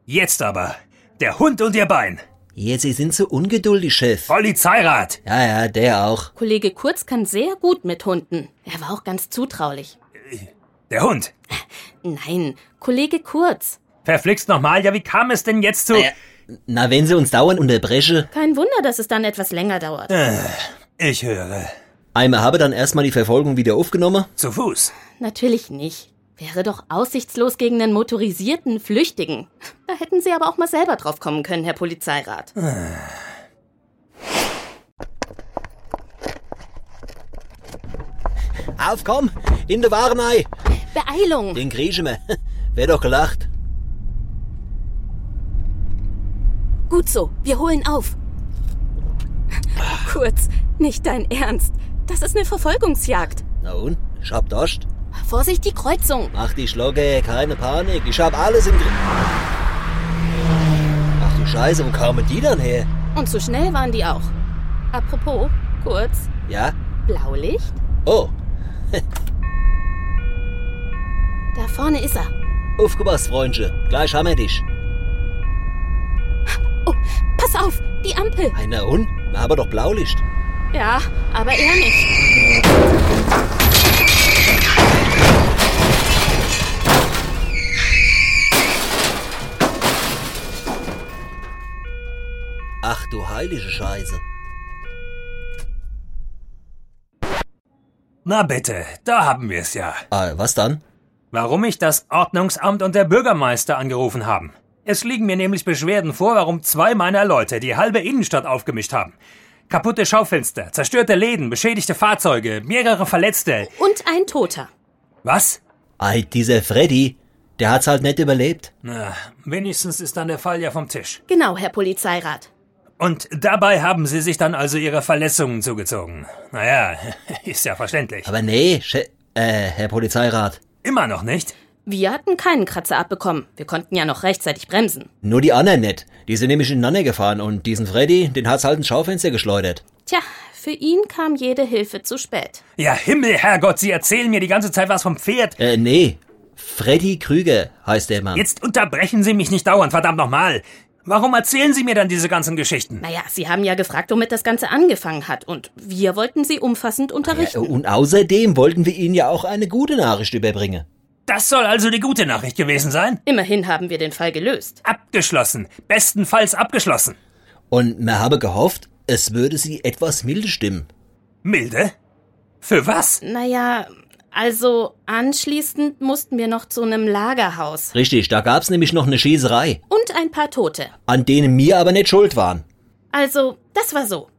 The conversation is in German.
Jetzt aber. Der Hund und Ihr Bein. Jetzt, Sie sind so ungeduldig, Chef. Polizeirat. Ja, der auch. Kollege Kurz kann sehr gut mit Hunden. Er war auch ganz zutraulich. Der Hund. Nein, Kollege Kurz. Verflixt nochmal, ja, wie kam es denn jetzt zu... Na, wenn Sie uns dauernd unterbrechen. Kein Wunder, dass es dann etwas länger dauert. Ich höre. Einmal habe dann erstmal die Verfolgung wieder aufgenommen. Zu Fuß. Natürlich nicht. Wäre doch aussichtslos gegen einen motorisierten Flüchtigen. Da hätten Sie aber auch mal selber drauf kommen können, Herr Polizeirat. Auf, komm, in der Warenei. Beeilung! Den kriechen wir. Wär doch gelacht. Gut so, wir holen auf. Kurz, nicht dein Ernst. Das ist eine Verfolgungsjagd. Na und? Ich hab Durst. Vorsicht, die Kreuzung. Mach die Schlocke, keine Panik. Ich hab alles im Griff. Ach du Scheiße, wo kamen die dann her? Und so schnell waren die auch. Apropos, Kurz, Ja? Blaulicht? Oh, Da vorne ist er. aufgepasst, Freundchen. Gleich haben wir dich. Oh, pass auf, die Ampel. Na und? Wir haben doch Blaulicht. Ja, aber er nicht. Ach du heilige Scheiße. Na bitte, da haben wir es ja. Was dann? Warum mich das Ordnungsamt und der Bürgermeister angerufen haben. Es liegen mir nämlich Beschwerden vor, warum 2 meiner Leute die halbe Innenstadt aufgemischt haben. Kaputte Schaufenster, zerstörte Läden, beschädigte Fahrzeuge, mehrere Verletzte. Und ein Toter. Was? Dieser Freddy, der hat's halt nicht überlebt. Na, wenigstens ist dann der Fall ja vom Tisch. Genau, Herr Polizeirat. Und dabei haben Sie sich dann also Ihre Verletzungen zugezogen. Naja, ist ja verständlich. Aber nee, Herr Polizeirat. Immer noch nicht? Wir hatten keinen Kratzer abbekommen. Wir konnten ja noch rechtzeitig bremsen. Nur die anderen nicht. Die sind nämlich ineinander gefahren und diesen Freddy, den hat's halt ins Schaufenster geschleudert. Tja, für ihn kam jede Hilfe zu spät. Ja, Himmel, Herrgott, Sie erzählen mir die ganze Zeit was vom Pferd. Nee. Freddy Krüger heißt der Mann. Jetzt unterbrechen Sie mich nicht dauernd, verdammt nochmal. Warum erzählen Sie mir dann diese ganzen Geschichten? Naja, Sie haben ja gefragt, womit das Ganze angefangen hat. Und wir wollten Sie umfassend unterrichten. Und außerdem wollten wir Ihnen ja auch eine gute Nachricht überbringen. Das soll also die gute Nachricht gewesen sein? Immerhin haben wir den Fall gelöst. Abgeschlossen. Bestenfalls abgeschlossen. Und man habe gehofft, es würde Sie etwas milde stimmen. Milde? Für was? Naja, also anschließend mussten wir noch zu einem Lagerhaus. Richtig, da gab's nämlich noch eine Schießerei, Und ein paar Tote. an denen wir aber nicht schuld waren. Also, das war so.